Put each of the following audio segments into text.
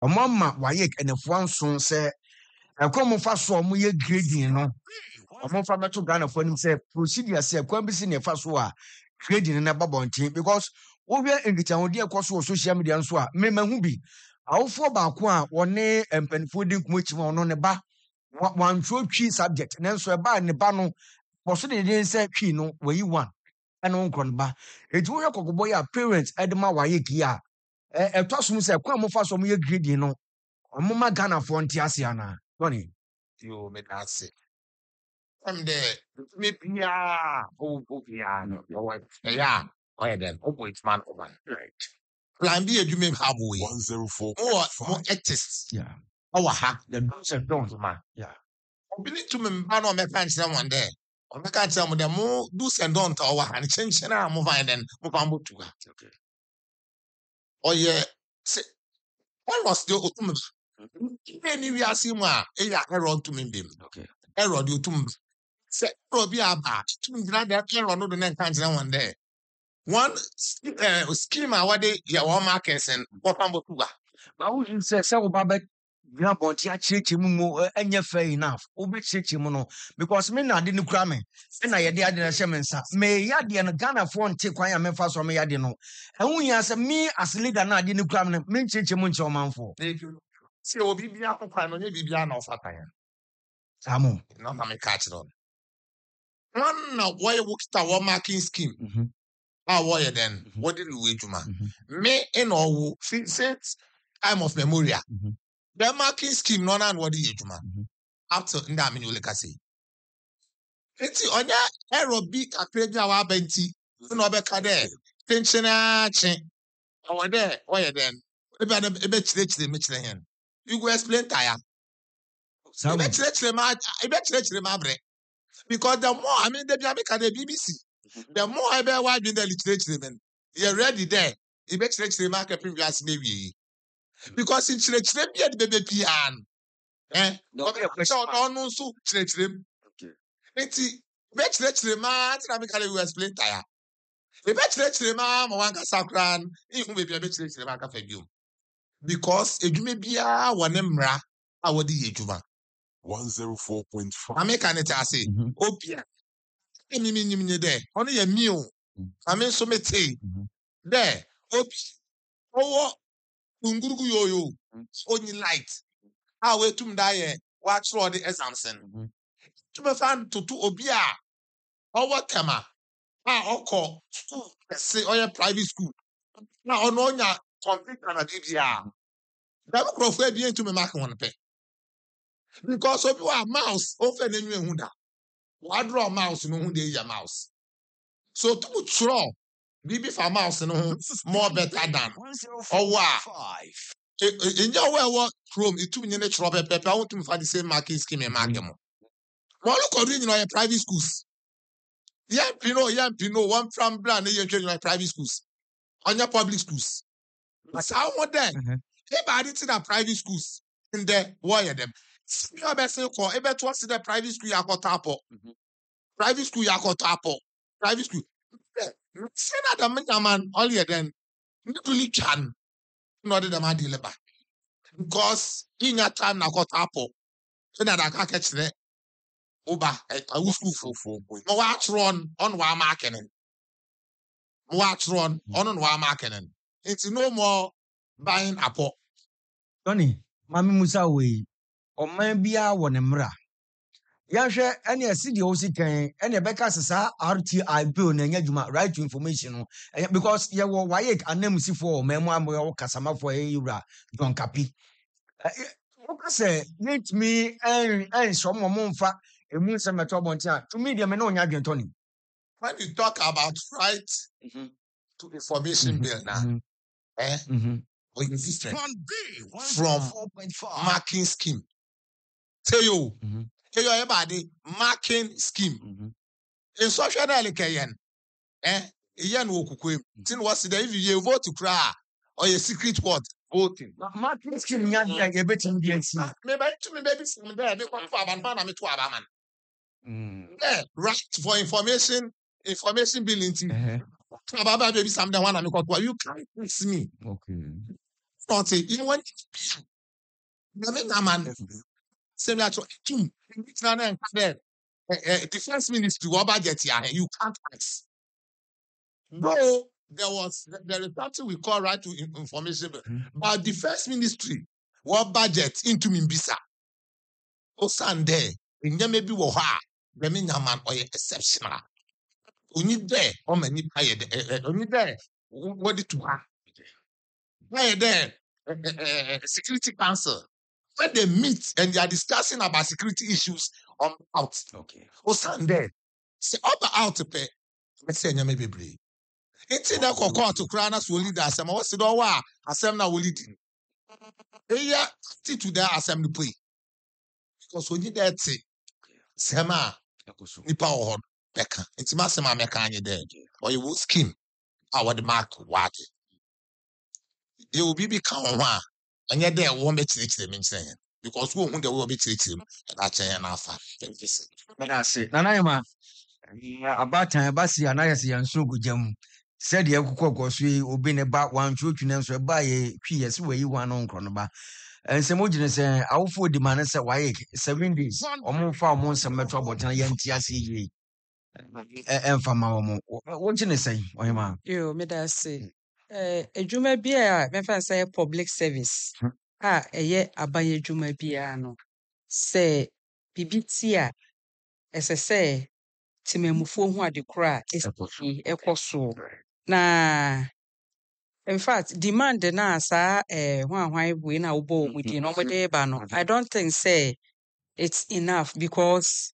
Mama Wayek and the Fwanson say, I come for so muy grading, no. I'm from to Ghana for him say, procedure say, come be seen a fast war grading in a babon team because we are in the town, dear course of social media and so, Mema Hubi. Our four back one and pen fooding which one on the bar. One true key subject, and then so a bar in the bano, possibly didn't say key no where you want. And on Conba. It will have a boy parents, Edma Wayek. Toss me say, come for some year greedy, no. Mama Ghana for Antiasiana. Tony. You make that say. I'm there. Maybe yeah. Oh, yeah. No, yeah. Oh, then. Oh, it's man over. Right. Plan B, you may have way. 104. More artists. Yeah. Oh, ha. The do's and don'ts, Man. Yeah. I believe to me, man, or me can't say one day. Or me can't say the more do's and don't our hand change and I'm moving then move on to that. Okay. Oh, yeah. Say, what was the autumn? Any we are seeing one, a error to me. Okay. Error you to me. Say, Robbie Abba, to me, that error no the next time one day. One scheme, what they your markets and what I'm to that. But who says so Baba? You are going to church and you're fair enough. Obe church because men are didn't cram me. And I did a shaman, sir. May Yadi and Ghana phone take quiet and fast from Yadino. And when you ask me as a leader, I didn't cram them, men church muncho man for. See, will be a fine on you, Bibiana of Fataya. Samo. Not a catch it on. One now, why you work our marking scheme? How were then? What did we do, man? Me and all since time of memorial. The marking scheme, none and what did you do, man? After Ndamini Lekasi. It's on your aerobic a crazy our benti. No better there. Tension, over there. Why then? About a bit the Michelin. You go explain tire. I bet you the because the more I mean the BBC, the more I bear wide in the literature, then you're ready there. You bet you market previous maybe because in literature, be at baby pian. No so literature. It's bet literature, man, you explain tire. You bet literature, man, one sakran, even maybe a bet literature, man, you because it may be a one emra. I would do 104.5. I make an say, Opia. Any there. Only a meal. I mean, so many there. Opi. Oh, Ungugu yo. Only light. I wait to die. Watch for the exams. To be found to Obia. Or what tema? Oko. School. Say, or your private school. Now, on your complete and a DBR. That will prefer being to me mark one pay. Because of your mouse, often in your hunda. Why draw mouse no who dey your mouse? So to throw bibi for mouse no more better than or wow. In your way Chrome it too many trouble pepper. I want to find the same marking scheme and mark them. Well, look at your private schools. Yeah, Pino, one from brand you your private schools. On your public schools. But how what then? Everybody to the private schools in there, wire them. You best say for ebe to see the private school you got tapo. Private school you got tapo. Private school. Say that the man only then really can not the man deliver. Because in your time na got tapo. So that I can catch the Uber at a school for watch run on wa marketing. Watch run on wa marketing. It's no more buying a pot. Tony, Mammy Musa way. Or maybe I want a mra. Yasha, any a city OC can, any Becca RTI bill and Yajuma right to information. Because you were Wayek and name see for memoir Casama for a John Capi. Say, let me and some monfa a moon some metropolitan to me, the Menon Tony. When you talk about right to information bill now, or different from marking scheme. Tell you everybody marking scheme. In social allocation, Ian Wokukwem, tin was the if you vote to cry or a secret word voting. Marking scheme, a bit in DNC. Maybe to me, baby, some there, they want for Abanman, to Abaman. Right for information billing. Ababa baby, some the one I'm you can't miss me. Okay. Not say you want man similar to defense ministry what budget here you can't ask. Though there is something we call right to information, but defense ministry what budget into Mimbisa. O Sunday, in maybe woha, the Minyaman or exceptional. Only there, or many pay only there. What did you have? Why there? Security Council. When they meet and they are discussing about security issues on out. Okay. O Sunday, say up out to pay. Let's say you may be brave. It's in a court to crown us will lead us. I'm also do wa asem na will lead. Yeah, to the assembly pay. Because when you there sema nipa wo beka. It's masema meka anye there. Or you will scheme our the mark what. You will be become one. And yet there won't be treated them in saying. Because who the will be treated them at an alpha. But I say, Nanayama, about time, Bassi, and I see, and so good jam. Said the Coco, we will be about one children and so by a PS where you want on Cronaba. And some more say, I'll for the man say, why 7 days or more far more some metro, but I am TSC. And from our what you say, oh, ma. Yo, me da say. Ejuma bi a me fa say public service. Eye abaye ejuma bi a no. Say bibi ti a ese say timemufo ho ade kora ekoso. Na in fact demand na sa hwan we na obo omudi no mo de ba no. I don't think say it's enough because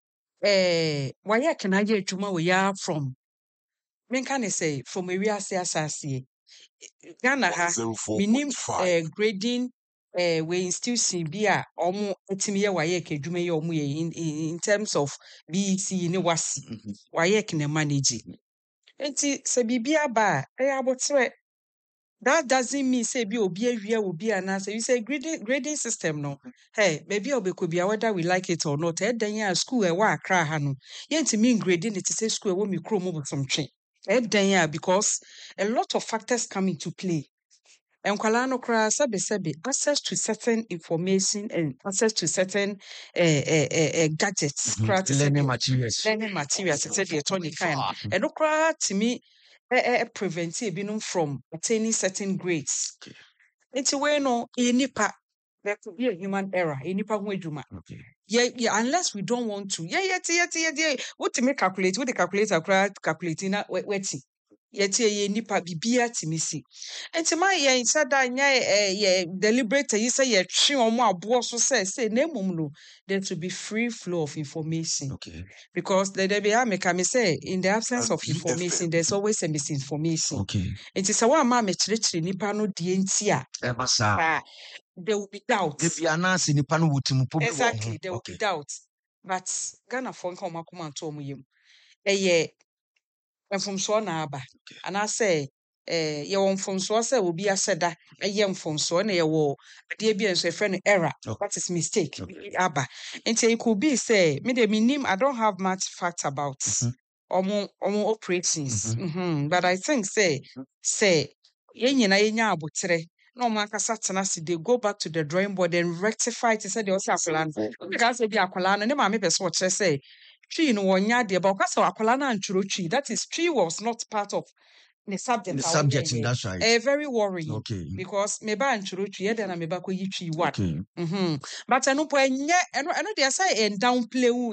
why can I get ejuma we are from men can say from area asase Ghana ha minim grading we institution bi a omo etimi ye waye ka adwuma ye omo ye in terms of BEC ne wasi waye ka na manage enti se bibia ba abotre that doesn't mean say bi obi awia obi ana say you say grading system no hey maybe obekobia whether we like it or not dan ya school e wa akra ha no ye ntimi grading it say school e wo mi kro mo botomtwe because a lot of factors come into play. And kwala kra sabe access to certain information and access to certain gadgets, Learning materials. It's the Tony kind. And kra to me prevent binum from attaining certain grades. It's way no nipa there could be a human error. Nipa ho adwuma. Yeah, unless we don't want to. What to make calculate? What the calculator calculating na weti. Ye nipa bibia timisi. And to my ye said that deliberate you say ye twi omo abo so say na mum no there to be free flow of information. Okay. Because the be me say in the absence of information there's always a misinformation. Okay. It is a one ma me chire nipa no die ntia. There will be doubt. Exactly, There will be doubt. But Ghana phone come and told me from so na aba. And I say you from so say will be a seda from so na ye dear be and friend error. That is mistake. Aba. And it could be say me name I don't have much facts about omo operations. But I think say ye nyina abotre no man kasa they go back to the drawing board and rectify it. Say they also plan. Because be akwala no ne ma me pese wo kire say tree no wonya de ba kasa akwala na nturo tree. That is tree was not part of the subject. The subject, that's right. Very worrying. Okay. Because me ba nturo tree then me ba ko yi tree one. Okay. But eno po enye eno dey say en downplay wu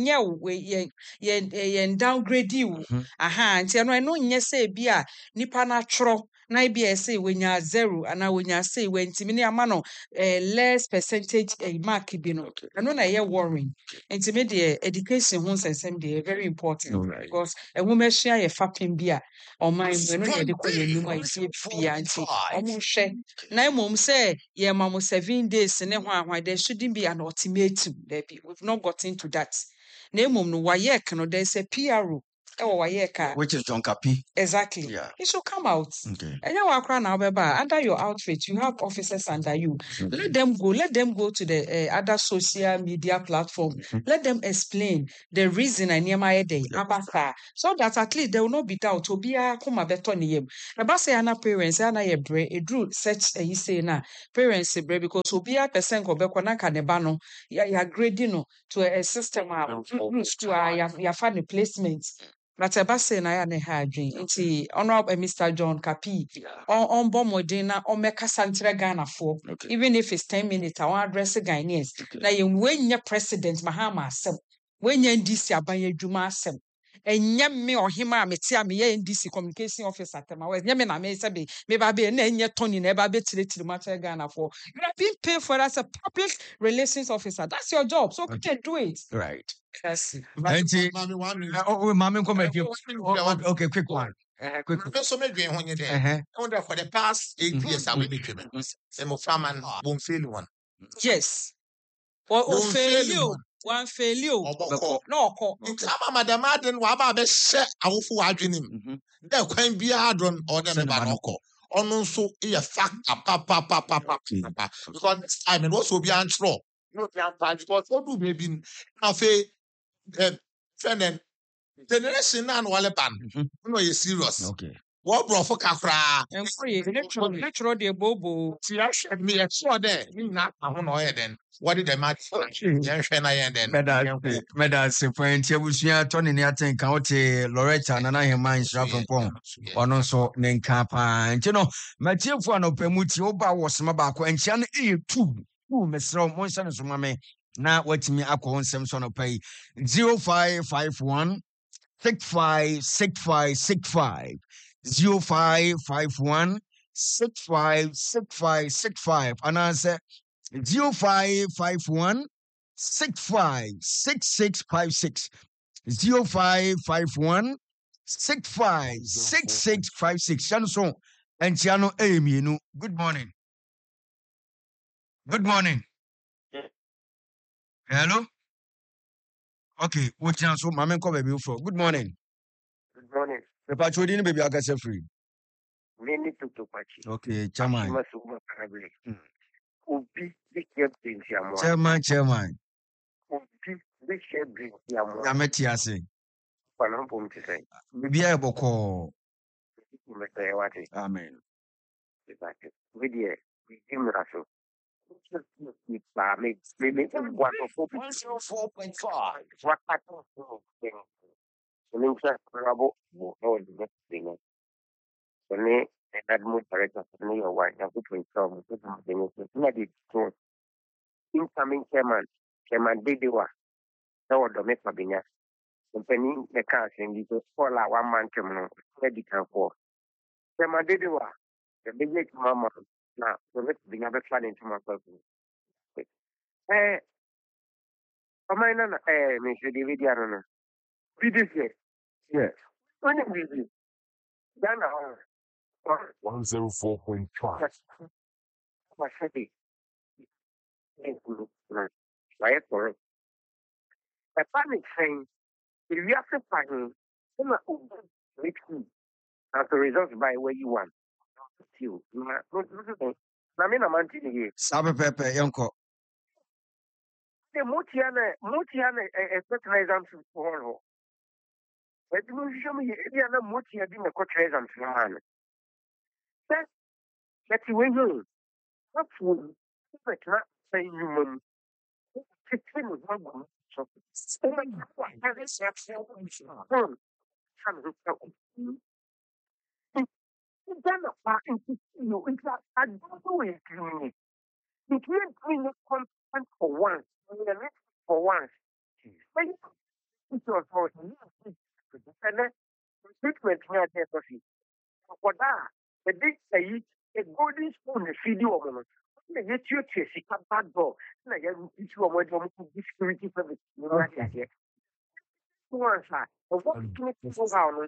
ye downgrade wu. Nti eno nye say bia nipa na tworo na bia say wenya 0 and wenya say we ntimi ne ama no less percentage mark bi no. Eno na ye worrying. Ntimi dey education ho sensem dey very important because woman share ye fapem bia o man eno dey de ko ye num a ye bia nti omo hwe na emom say ye mamo 7 days ne ho there shouldn't be an ultimatum. We've not gotten to that. Na emom no wayek no there's a PRO Oh, wayeka. which is John Kapi. Exactly. Yeah. It should come out. Okay. And now, under your outfit, you have officers under you. Let them go. Let them go to the other social media platform. Let them explain the reason I near my day. So that at least there will not be doubt. Obia kuma beto ni yem. Aba say ana parents ana ye bre. It drew such a say na parents bre because obia person ko beko na kaneba no ya grading no to a system to ya find the placement. But say na ya ne ha adwen nti honorable Mr. John Kapi on bomodin na o meka santre Ghana for even if it's 10 minutes I want address Ghanaians na ye wenye president Mahama asem wenye NDC abanye adwuma asem enye me ohima a mete a me ye NDC communication officer tema we enye me na me say be ba be na enye Tony na ba be tiretire matter Ghana for you are being paid for as a public relations officer. That's your job, so you can do it. Right. Yes. Mami, 1 minute. Mami, come back. Okay, Okay, quick one. Quick. So maybe when you're there, for the past 8 years, I will be driven. I'm a farmer, won't fail one. Yes. Or fail you. One fail you. No, It's a madam, Waba, share our full adrenim. There can be a hadron or the Banoko. Or so a fact, because this time it also be unsure. No, because what do we be now? Friend, generation and Walapan. No, you're serious. Okay. What brought for Kakra? and free. Natural, dear Bobo. See, I should me a sure there. Not a home then. What did the match? Yes, and I then. Medals, friend, Tiabusia, Tony Niaten, County, Loretta, and I have mine, Shraffon Pong, or also Nenkapa. And you know, Matthew Fano Pemuti Oba was Mabako and Chan E. 2, Mr. Monson, Mame. Now, what me up on Samson pay 0551 656565 0551 656565 and answer 0551 656656 0551 656656 Shanson and Chiano Amy. Good morning. Good morning. Hello. Okay, what chance? Mama, come baby for. Good morning. Good morning. The patrolling baby, I got free. Many to Pachi. Okay, chairman. Ubi, big brings Yamon. Chairman. Ubi, big brings Yamon. Yametiase. Panampum to say. Maybe I will call. Amen. With you, we give Russell. 104.5. What I don't know. When that mood director for me or white, I put from incoming chairman Didiwa, that was the make Fabinia. Company the cars and you just call out 1 man terminal, medical for. Chairman Didiwa, the big mama, now, the rest being other fun into my person. Amina, Mr. David Yarona. This year. Yes. When it is done, 104.5. Why for it? A panic saying, if you have to find as a result by where you want. You. I mean, I'm anti Sabe Pepe, Yonko. The Motiana, fertilizer for her. But you show me, Indiana Motia being a fertilizer for that's the way you not food. But not say human. I don't know it. You can't bring a constant for once. For once. It was for and then treatment here there for that. The big say a golden spoon the video of the get you to see a bad dog. And I get you away from the security service. Once I what can you go down?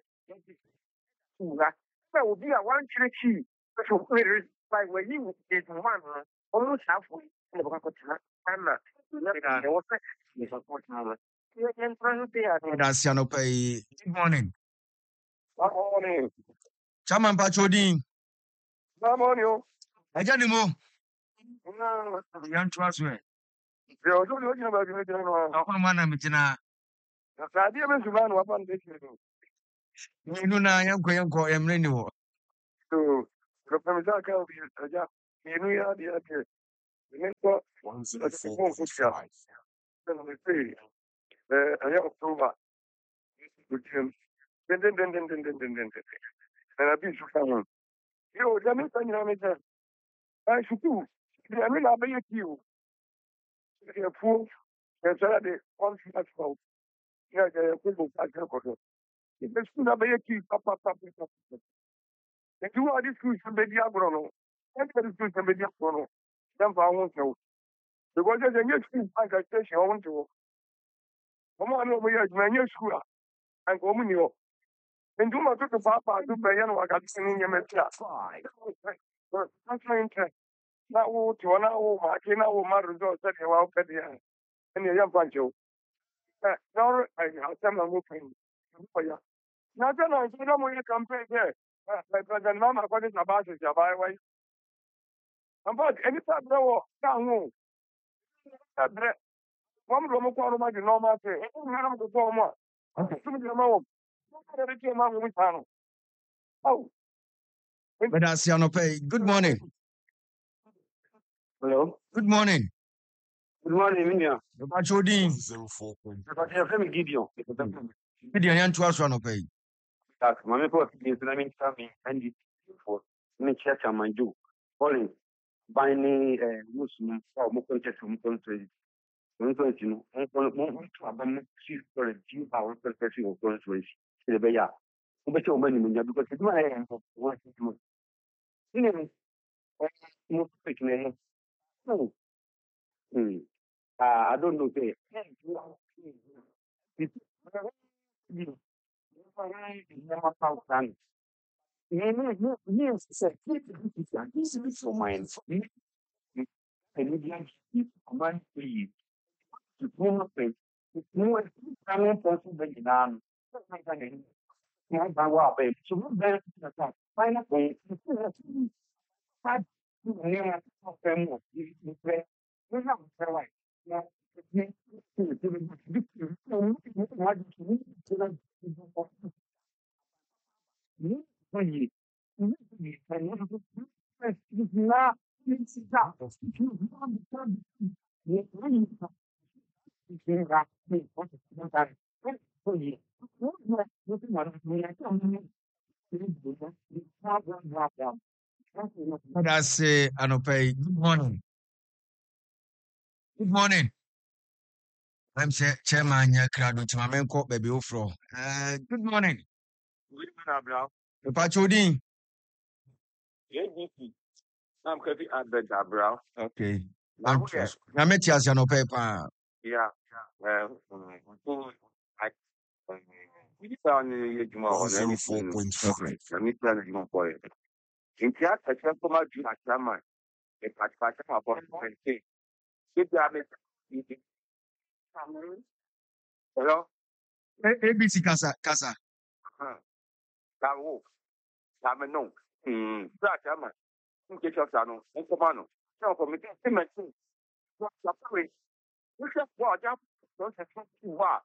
That will be a 1 church. So by where you did one almost halfway in the back of Anna. That's Yano pay Good morning. Good morning. Chairman Pachodin. Good morning. Ejanimo. No, Yan Twaswe. you're doing about you. Mana Mitina. The idea is to run up on this. Nuna Yanko Emreno. So, the Pamisa can be a job. You know, the idea. The next one, that's the phone for sure. Then we say, I have October. With him. Then. And I've been so far. You, let me tell you, I should do. I mean, I'll be a few. You're full. There's already one fast. Yeah, people are going. If the school are very key, papa. The two are the schools and baby agrono. And the schools and baby agrono. Then for one show. Because there's a new school, I can station, I want to. Come on, over here, my new school. And go in you. And do not to papa, to pay and work at in your media. That's my interest. Now, to an hour, I can now matter results that you are petty and your young pancho. Now, I have some moving for you. Now, I don't want to compare here. Like President Mama, according to about it, way. About any time, no, no, one room of one of the normal thing. I'm going to go more. Oh, But that's Yanope. Good morning. Hello. Good morning. Good morning, Minya. Pachodin. 04. But I have Gideon. Gideon Yan Twaswanope. That Mamma for the Islamic family and it for me church and my Jew. Calling binding Muslim or Mukonte to Mukonte. Mukonte, she's for a few hours per person of conference. The Baya. But your money, because it's my what to do. You know, I don't know. Yes, sir. This is for mine. And we can keep command please. To pull up it. It's more than person than done. So we're better to attack. Find a way to find the framework. We're not right. But that's Anope. Good morning. Good morning. I'm Chairman Yakrado to my main court, baby. Good morning. Pachodin. I'm going to add the Gabriel. Okay. I met you as Anope. Yeah. We found you tomorrow. 04.5. Let me tell you for it. In just a simple chairman, a participation of 20. If you have it, hello, ABC Casa. Kawo, Tamano, Chairman, get your son, and Comano. So for me, what's the point? You should watch out. Don't have to watch.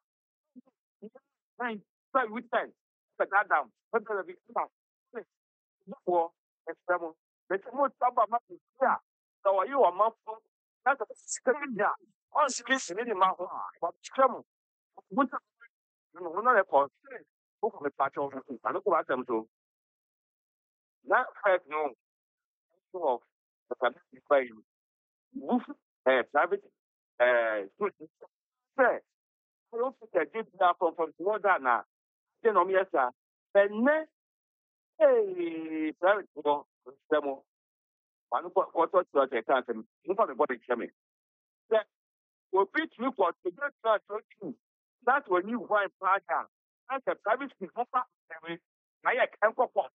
9 weekend, but that down. But the big for experiment. But most about my yeah. So you are my phone. That's a second. Yeah. On space in my home. But come. What no, not a call. Who can patch off? I don't go back them to. Not fact, no. So, the family by you. Woof, private, good. Say, I don't think I did that from what that now. Then, yes, sir. But ne, hey, private, demo. One of what I can't. Look at the body coming. That will pitch you for to get that. That's when you find partner. That's a private school. I can't go for.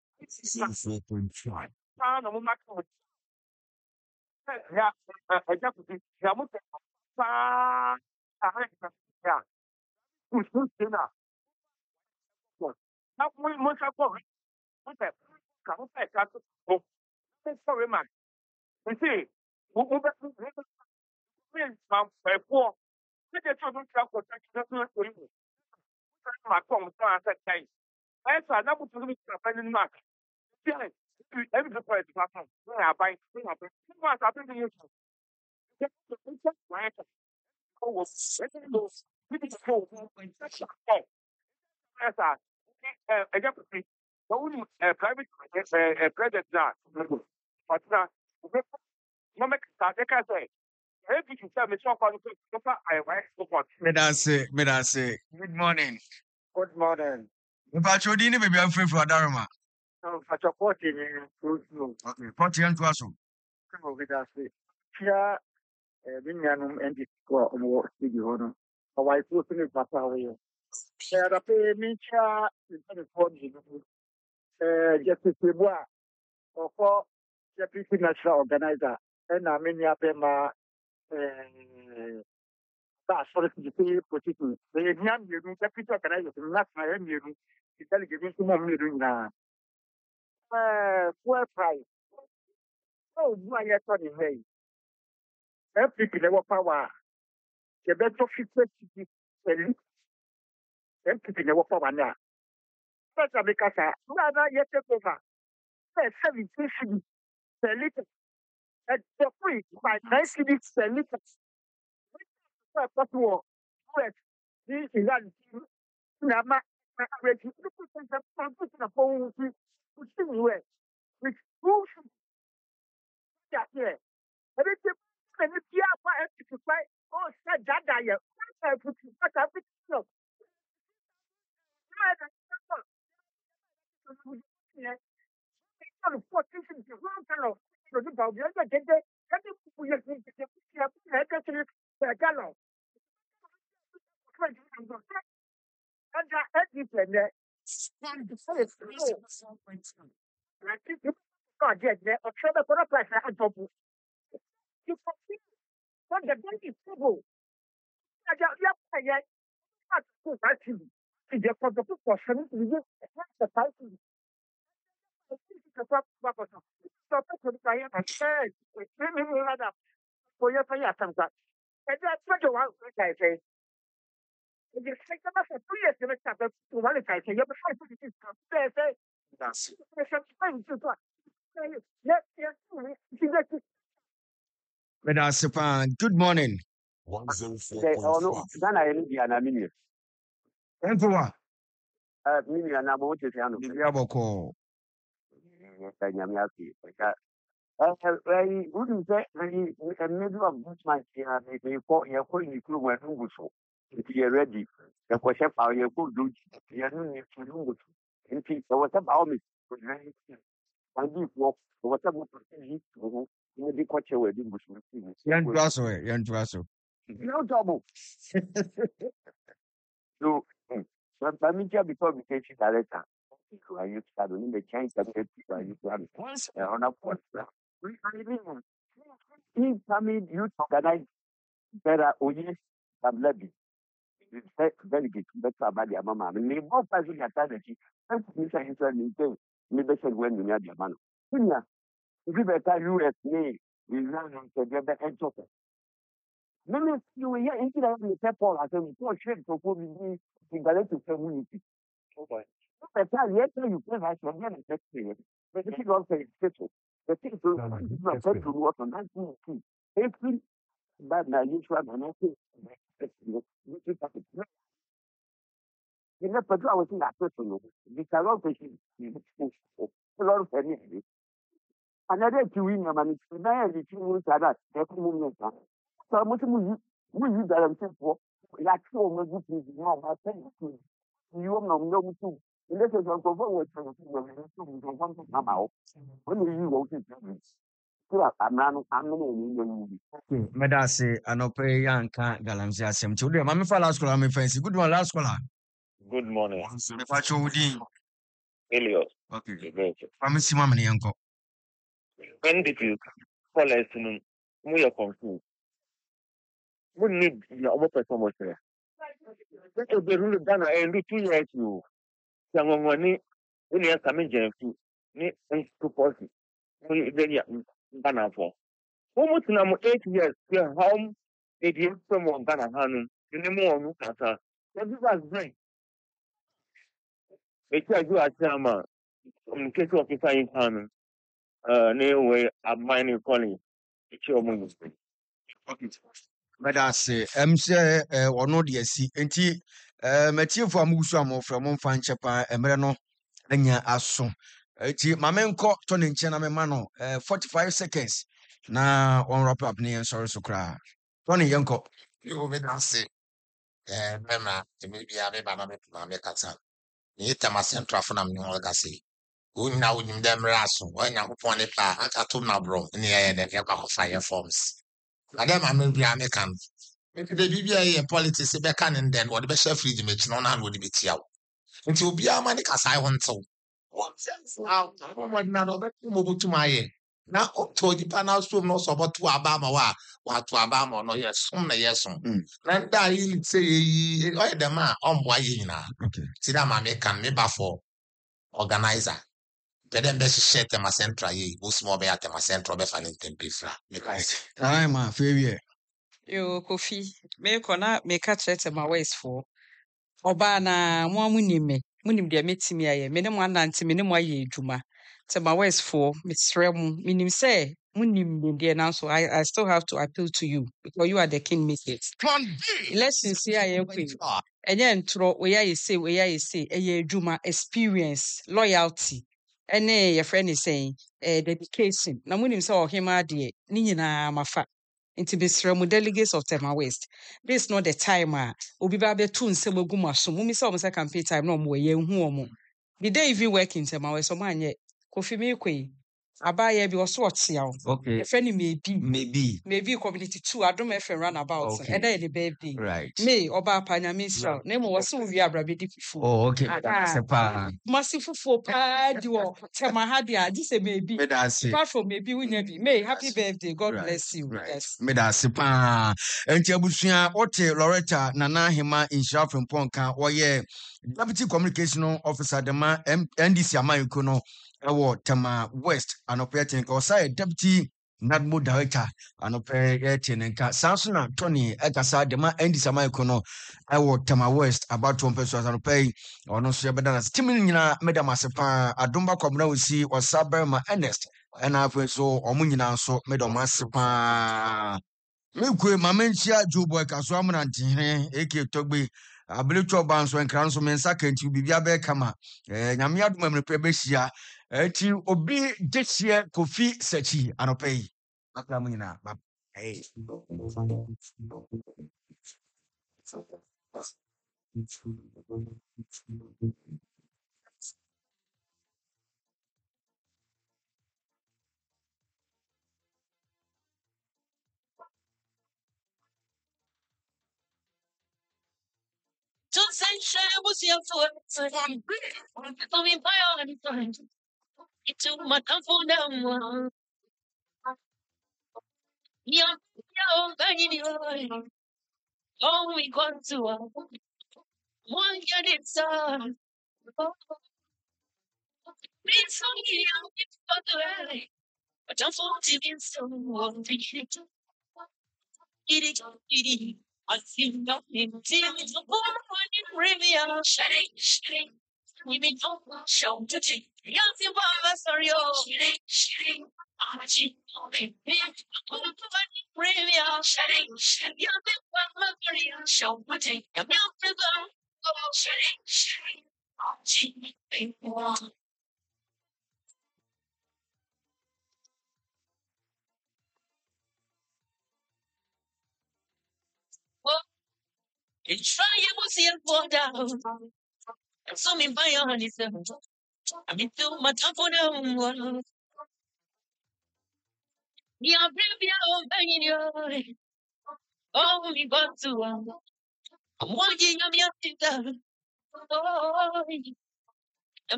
04.5. No matter. Yeah, I just Yamuka. Yeah, who's dinner? Now, we must have got with that. Come back. Sorry, man. You see, we poor. Look at children travel protection. My phone, so I said, hey, I said, I'm not going to be spending much. Every place is happening. We are buying. What's happening to you? Private credit now. But now, Mama, I can say, every you tell me so far, I write support. Medase. Good morning. Good morning. But you didn't be afraid for Adarama. So, for supporting you, Okay, 40 and to us. with us. Here, Vinyanum and the score of war studio. How I put in the papa away. There are pay me chair in just to see what or for deputy national organizer. And I mean, Yabema, that's for the position. The young deputy organizer, not my own, you delegate to mom now. Full price. Oh, my, yes, on the way. Every power. The better 50 MPP never for one year. That's because rather yet over. 17 cities per liter. At the free by 9 cities per liter. Possible. This is Nama. Which who should get here? Everything and if you are to fight, oh, said that I Medase, good morning. Ghana India na mini. And for what? Mini na mo te piano. The Yaboko. Nyamiaki. Wouldn't say in the middle of this month here, they call your calling you when you so. If you're ready, the question how you could do, you don't need to do it. And was about me. And you walk, whatever you maybe catch your wedding bush. Yan Drasso. No double. So, but me just before we take it director. I used to have the change of it. I used to have it on a point. If coming you organize better, Oye, I'm levy. Very good, better about your mamma. I mean, more passing at that. I'm saying, maybe when you have your man. If you better US me, we run to get the edge of it. Many of you will hear into the people as a report shared to put me in the community. Better yet, you can have your money next year. But if you don't say it's the thing to work on 19. April, but now you try and I think you know, but I was in that person. This are all patient. A lot of energy. Another 2 weeks, man, now the 2 weeks are that. So I'm going to that I'm saying for like so much good things. No, I tell you, you know, too. Unless you're going to forward to the when you go to I'm not movie. Medase, Anope Yanka Galamzia Sem to them. I'm for last call. I'm fancy. Good one, last caller. Good morning, The Pacho Woody. Elliot. Okay. When I'm Simon Yanko. did you call us in? We are confused. We need your other person was there. That was the rule of Ghana and 2 years ago. Yangwani, when you are coming to me and to policy. Then you are Ghana for. Almost now 8 years, we are home. They did someone Ghana Hanum. You know more on Kata. That is great. It's a good Chama. In case of the fine Hanum. Near way of mining calling. It's your movie. mɛda ase sɛ ɔno deɛ si nti matiefo a mogusu a mɔfrɛ momfa nkyɛ paa mmerɛ no anya aso nti ma menkɔ tɔ ne nkyɛn na mema no 45 seconds na ɔn wrap up ne yɛnsɔre so koraa tɔ ne yɛnkɔ You will not say, Mema, maybe I have a kata. You tell my central for them, you say. Who now with them rasso, when you upon a pa, I told my bro, in the air that you have fire forms. Madam, I may be American. Maybe the BBA politics, a can and then what the best free to make no one would be tear. Until be a man, because I want to. What's out? I want not move to my ear. Now, to the panel swim no so about to Abama, what to Abama, no, yes, yes, and I say, oh, the man, why you know. okay See that my can me for organizer. Then best share tema central ye, who small be at tema central be fan in tempifra. right time a fɛwie Yo, Kofi, mekɔ na meka kyerɛ tɛ ma West for. Ɔbaa na mo a munim me. Munim deɛ metumi ayɛ. Me ne mo anante, me ne mo ayɛ adwuma. Tɛ ma West for, mesrɛ mo. Menim sɛ munim me deɛ nanso I still have to appeal to you because you are the king makers. Elections yi a yɛkɔ yi, ɛnyɛ ntorɔ, wei ayɛ sei, wei ayɛ sei, ɛyɛ adwuma, experience, loyalty, ɛne yɛfrɛ ne sɛn, dedication. Na munim sɛ ɔhema deɛ, ne nyinaa mafa. Nti mesrɛ mo delegates of Tema West. This is not the time obi ba beto nsɛm agu mo aso. Mumi sɛ ɔmo sɛ campaign time na ɔmo wɔ yɛn hu ɔmo. Did they even work in Tema West? Ɔmo anyɛ. Kofi Meko yi, abaayewa bi ɔso ɔtea o. okay Yɛfrɛ no maybe community 2 Adom FM runabout. Okay. Ɛda yɛ ne birthday. right May ɔba apanya minister. Na emu wɔse wo wi abrabedi fufu. oh okay Ah. mɛda ase paa Masi fufu paa di wɔ Tema ha de a gye sɛ maybe. mɛda ase Apart from maybe wunya bi. May happy birthday. God Right, bless you. right. Yes. Meda ase paa nti abusua ɔte Loretta Nana Hema Nhyira Frimpɔnka wɔyɛ Deputy Communication Officer dema NDC Amanko no ɛwɔ Tema West anɔpɛ tenka ɔsa Deputy Nadmo Director anɔpɛ tenka saa so na Tony ɛkasa dema NDC Amanko no ɛwɔ Tema West abato mpɛ so anɔpɛ ɔno nso yɛbɛda no ase timi nyinaa meda mo ase paa adomba kwamna osi ɔsa Berma Ernest ɛna afei so ɔmo nyinaa nso mede ɔmo ase paa mekue ma menhyia Joe Boy kaso amonantehene eke tɔgbe abeletwa ɔba nso nkra nso me nsa ka nti biribia bɛɛka ma nyame adom mmerepɛ bɛhyia nti obi gyehyeɛ Kofi Sakyi anɔpɛ yi akra mo nyinaa hey. Don't say shame was your foot. For me, by all the time. It took my comfort down. Yeah, oh, we got to one get it, sir. It's only young, but I'm 40 minutes so it. I feel nothing till it's a woman in Riviera. Shitty. We been on show to take. Yes, you are sorry. Shitty. I'm a cheat. Okay. Riviera. Shitty. Yes, you are sorry. Show to take. I'm not prison. Shitty. I'm cheating. It's try you will see it fall down. So me buy on it. I mean, too much for them. Yeah, baby, I'm banging you. Oh, we got to. I'm walking on your finger. Oh, I'm here to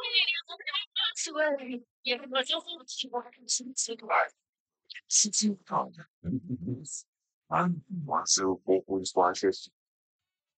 me. Yeah, but you're So, what was